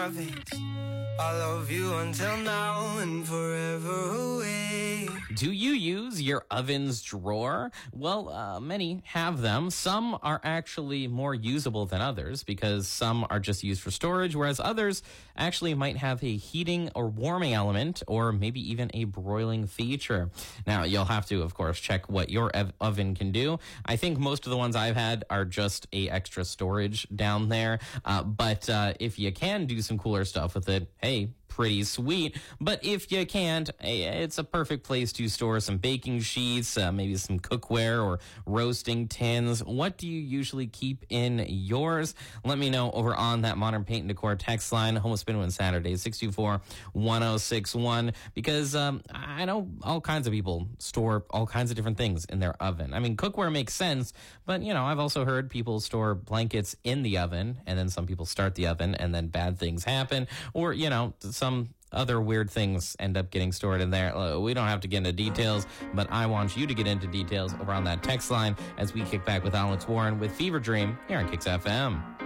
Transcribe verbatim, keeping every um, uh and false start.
ovens. I love you until now and forever away. Do you use your oven's drawer? Well, uh, many have them. Some are actually more usable than others because some are just used for storage, whereas others actually might have a heating or warming element or maybe even a broiling feature. Now, you'll have to, of course, check what your ev- oven can do. I think most of the ones I've had are just a extra storage down there, uh, but uh, if you can do some cooler stuff with it, hey, pretty sweet. But if you can't, it's a perfect place to store some baking sheets, uh, maybe some cookware or roasting tins. What do you usually keep in yours? Let me know over on that Modern Paint and Decor text line, Home of Spin Win Saturday, six two four, one oh six one, because um, I know all kinds of people store all kinds of different things in their oven. I mean, cookware makes sense, but, you know, I've also heard people store blankets in the oven, and then some people start the oven, and then bad things happen, or, you know, some other weird things end up getting stored in there. Uh, We don't have to get into details, but I want you to get into details over on that text line as we kick back with Alex Warren with Fever Dream here on Kicks F M.